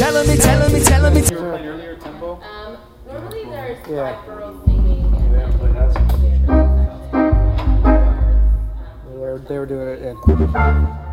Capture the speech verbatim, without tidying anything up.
telling me, telling me, telling me. You were playing earlier tempo? Um, normally there's Yeah. five girls singing and Yeah, play that. then They were, they were doing it in.